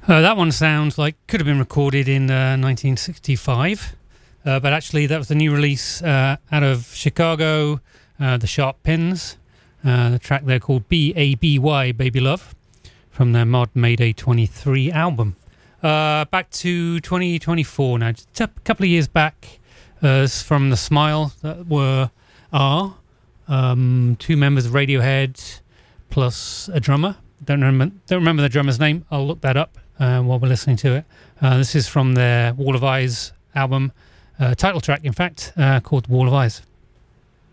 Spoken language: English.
That one sounds like could have been recorded in 1965, but actually that was the new release out of Chicago, the Sharp Pins. The track there called B-A-B-Y, Baby Love, from their Mod Mayday 23 album. Back to 2024 now, just a couple of years back, from The Smile, that were two members of Radiohead plus a drummer. Don't remember the drummer's name. I'll look that up while we're listening to it. This is from their Wall of Eyes album, title track in fact, called Wall of Eyes.